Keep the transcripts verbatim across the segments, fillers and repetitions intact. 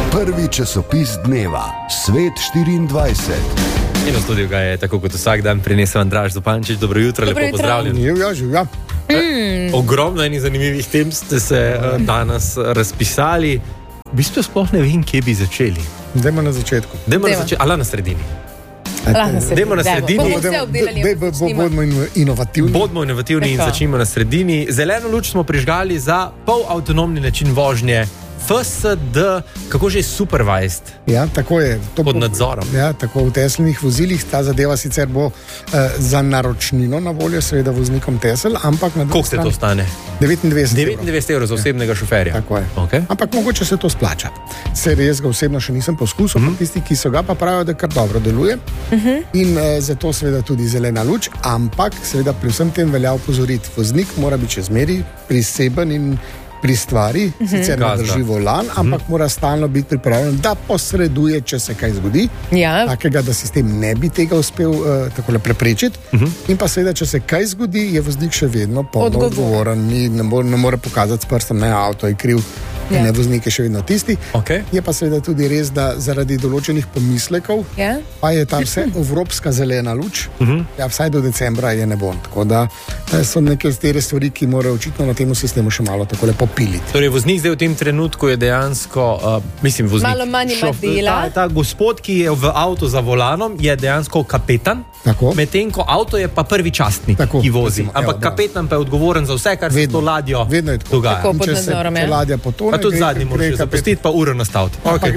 Prvi časopis dneva, Svet štiriindvajset. In v studiu ga je, tako kot vsak dan, prinesel Andraž Zupančič. Dobro jutro, Dobro lepo jutro. pozdravljen. Živja, živja. Mm. Ogromno enih zanimivih tem ste se uh, danes razpisali. V bistvu sploh ne vem, kje bi začeli. Dajmo na začetku. Dajmo na začetku, ali na sredini. Dajmo na sredini. Bodimo inovativni. Bodimo inovativni in začnimo na sredini. Zeleno luč smo prižgali za polavtonomni način vožnje. F S D, kako že supervised. Ja, tako je. To pod bo, nadzorom. Ja, tako v Teslinih vozilih. Ta zadeva sicer bo uh, za naročnino na voljo, seveda voznikom Tesla, ampak na drugi Koliko se strani to stane? devetindvajset evrov. devetindvajset evrov za osebnega šoferja. Tako je. Okay. Ampak mogoče se to splača. Se res ga osebno še nisem poskusil, mm-hmm. tisti, ki so ga, pa pravijo, da kar dobro deluje. Mm-hmm. In uh, zato seveda tudi zelena luč, ampak seveda pri vsem tem velja opozoriti. Voznik mora biti čez meri priseben in pri stvari, mm-hmm. sicer ne drži volan, ampak mm-hmm. mora stalno biti pripravljen, da posreduje, če se kaj zgodi. Ja. Takega, da sistem ne bi tega uspel uh, takole preprečiti. Mm-hmm. In pa seveda, če se kaj zgodi, je voznik še vedno polno odgovoren. Ne, more, ne more pokazati s prstom, ne, avto je kriv. Ja. Ne, voznik je še vedno tisti. Okay. Je pa seveda tudi res, da zaradi določenih pomislekov ja. pa je tam vse evropska zelena luč, uh-huh. ja, vsaj do decembra je ne bo. Tako da so neke stere stvari, ki morajo očitno na tem sistemu še malo takole popiliti. Torej, voznik zdaj v tem trenutku je dejansko, uh, mislim, voznik. Malo manj ima dela. Ta, ta gospod, ki je v avtu za volanom, je dejansko kapetan, medtem ko avto je pa prvi častnik, tako, ki vozi. Recimo, ampak evo, kapetan pa je odgovoren za vse, kar vedno, se to ladjo dogaja. Tako, če se ja. ladja potone, tudi zadnji moraš zapustiti, pa uro nastaviti. Okay,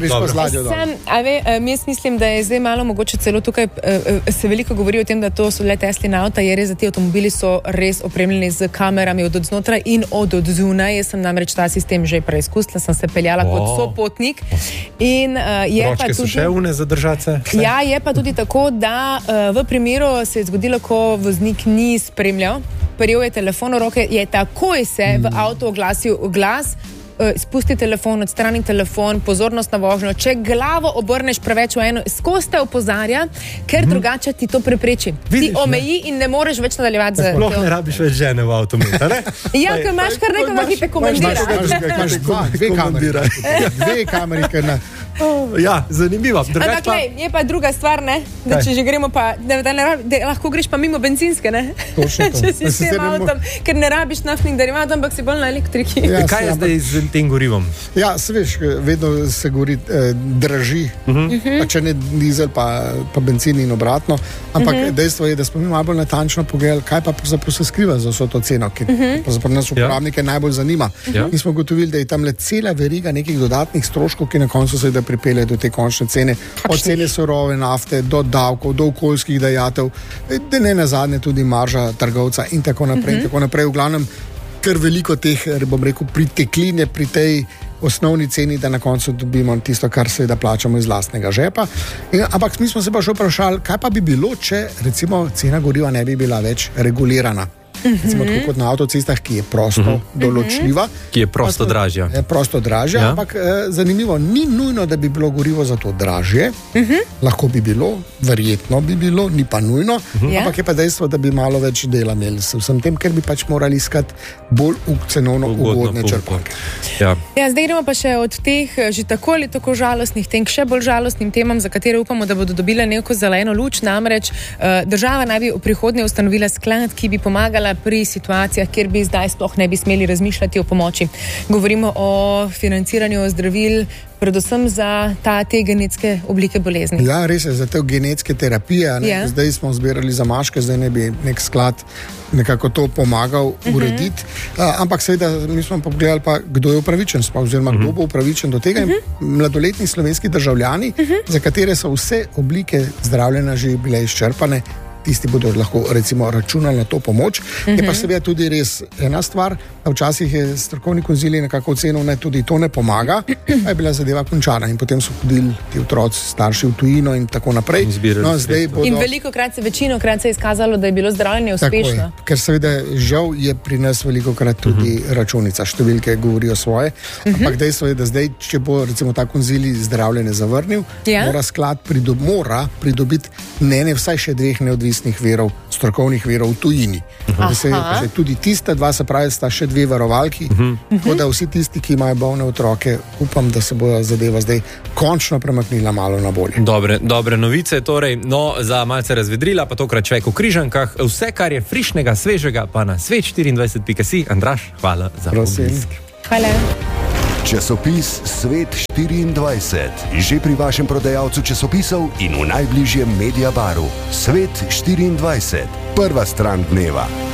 Jaz mislim, da je zdaj malo mogoče celo tukaj, uh, se veliko govori o tem, da to so le Teslina avta, je res, da ti avtomobili so res opremljeni z kamerami od odznotraj in od odzunaj. Jaz sem namreč ta sistem že preizkusila, sem se peljala wow. kot sopotnik. In, uh, je Ročke pa tudi, so še une zadržati se? Ja, je pa tudi tako, da uh, v primeru se je zgodilo, ko voznik ni spremljal, prijel je telefon v roke, je takoj se mm. v avto oglasil glas, spusti telefon, odstrani telefon, pozornost na vožnjo. Če glavo obrneš preveč v eno, skozi te opozarja, ker mm. drugače ti to prepreči. Vidiš, ti omeji ne? In ne moreš več nadaljevati z... Sploh ne rabiš več žene v avtometu, ne? Ja, ker imaš kar nekoga, ki te komandira. Imaš dve kameri. Dve kameri, ker na... Ja, zanimivo. Ampak pa... je pa druga stvar, ne? Da če že gremo pa, da, da, ne, da lahko greš pa mimo benzinske, ne? Točno to. Če si s tem avtom, ker ne rabiš naftnih derivatov, ampak si bolj na elektriki. Ja, kaj je zdaj z tem gorivom? Ja, se veš, vedno se gori eh, draži, uh-huh. pa če ne dizel, pa, pa benzin in obratno. Ampak uh-huh. dejstvo je, da smo mi malo bolj natančno pogledali, kaj pa pravzaprav se skriva za vso to ceno, ki uh-huh. nas uporabnike ja. najbolj zanima. Ja. In smo gotovili, da je tam le cela veriga nekih dodatnih stroškov, ki na koncu se da pripelje do te končne cene. Od cene surove nafte, do davkov, do okoljskih dajatev, da ne nazadnje tudi marža trgovca in tako naprej. Uh-huh. In tako naprej. V glavnem, ker veliko teh, bom rekel, pritekline pri tej osnovni ceni, da na koncu dobimo tisto, kar seveda plačamo iz lastnega žepa. In, ampak mi smo se pa še vprašali, kaj pa bi bilo, če recimo cena goriva ne bi bila več regulirana. Recimo tako kot na avtocestah, ki je prosto uh-huh. določljiva. Ki je prosto dražja. Je prosto dražja, ja. ampak eh, zanimivo, ni nujno, da bi bilo gorivo za to dražje. Uh-huh. Lahko bi bilo, verjetno bi bilo, ni pa nujno, uh-huh. ampak je pa dejstvo, da bi malo več dela imeli s vsem tem, ker bi pač morali iskati bolj cenovno ugodne črpalke. Ja. Ja, zdaj gremo pa še od teh že tako ali tako žalostnih tem k še bolj žalostnim temam, za katere upamo, da bodo dobile neko zeleno luč. Namreč eh, država naj bi v prihodnje ustanovila sklad, ki bi pomagala pri situacijah, kjer bi zdaj sploh ne bi smeli razmišljati o pomoči. Govorimo o financiranju zdravil, predvsem za ta, te genetske oblike bolezni. Ja, res je, za te genetske terapije. Ja. Zdaj smo zbirali zamaške, zdaj ne bi nek sklad nekako to pomagal uh-huh. urediti. Uh, ampak seveda, mi smo pogledali pa, kdo je upravičen, sploh, oziroma uh-huh. kdo bo upravičen do tega. Uh-huh. Mladoletni slovenski državljani, uh-huh. za katere so vse oblike zdravljenja že bile izčrpane, tisti bodo lahko recimo računali na to pomoč. Uh-huh. Je pa seveda tudi res ena stvar, da včasih je strokovni konzilij nekako ocenil, da tudi to ne pomaga, pa je bila zadeva končana in potem so hodili ti otroci, starši v tujino in tako naprej. No, zdaj bodo... In veliko krat se, večino krat se je izkazalo, da je bilo zdravljenje uspešno. Je, ker seveda žal je pri nas veliko krat tudi uh-huh. računica, številke govorijo svoje, uh-huh. ampak dejstvo je, da zdaj, če bo recimo ta konzilij zdravljenje zavrnil, ja. mora sklad pridob, mora pridobiti mnenje vsaj še dveh neodvisnih neodvisnih verov, strokovnih verov v tujini. Se, se, tudi tiste dva, se pravi, sta še dve varovalki, uh-huh. tako da vsi tisti, ki imajo bolne otroke, upam, da se bo zadeva zdaj končno premaknila malo na bolje. Dobre, dobre novice, torej, no, za malce razvedrila, pa tokrat človek v Križankah. Vse, kar je frišnega, svežega, pa na svet štiriindvajset pika si. Andraž, hvala za obisk. Hvala. Časopis Svet štiriindvajset. Že pri vašem prodajalcu časopisov in v najbližjem Mediabaru. Svet štiriindvajset. Prva stran dneva.